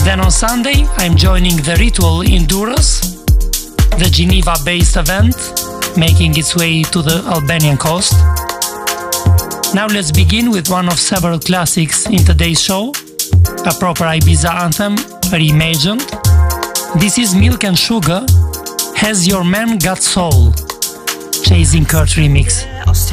Then on Sunday, I'm joining the Ritual in Durrës, the Geneva-based event, making its way to the Albanian coast. Now let's begin with one of several classics in today's show, a proper Ibiza anthem, reimagined. This is Milk and Sugar, Has Your Man Got Soul? Chasing Kurt remix. Aus